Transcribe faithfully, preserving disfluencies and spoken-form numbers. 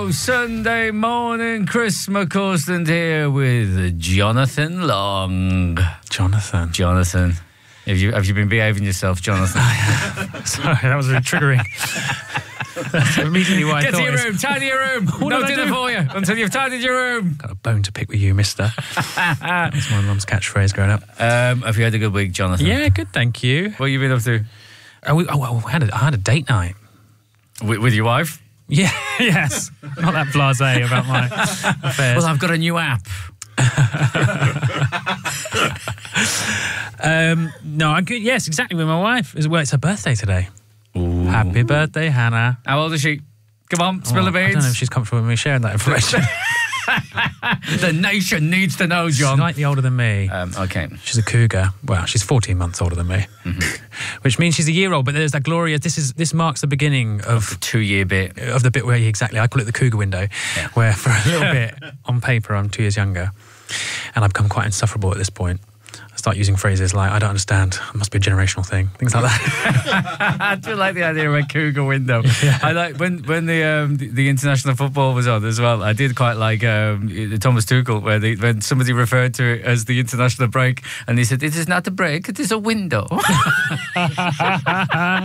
Sunday morning, Chris McCausland here with Jonathan Long. Jonathan. Jonathan. Have you have you been behaving yourself, Jonathan? Sorry, that was really triggering. That's immediately what I Get thought. to your is, room, tidy your room. What No did I dinner do? for you until you've tidied your room. Got a bone to pick with you, mister. That's my mum's catchphrase growing up. Um, have you had a good week, Jonathan? Yeah, good, thank you. What have you been up to? Oh, we, oh, I, had a, I had a date night. With, with your wife? Yeah, yes. Not that blasé about my affairs. Well, I've got a new app. um, no, I'm good. Yes, exactly, with my wife. Well, it's her birthday today. Ooh. Happy birthday, Hannah. How old is she? Come on, spill Oh, the I beans. don't know if she's comfortable with me sharing that information. The nation needs to know, John. She's slightly older than me. Um, okay. She's a cougar. Well, she's fourteen months older than me, Mm-hmm. which means she's a year old. But there's that glorious. This is this marks the beginning of The two-year bit. of the bit where exactly I call it the cougar window, Yeah. where for a little bit on paper I'm two years younger, and I've become quite insufferable at this point. I start using phrases like "I don't understand," "It must be a generational thing," things like that. I do like the idea of a cougar window. Yeah. I like when when the, um, the the international football was on as well. I did quite like um, the Thomas Tuchel, where they, when somebody referred to it as the international break, and he said, "It is not a break; it is a window."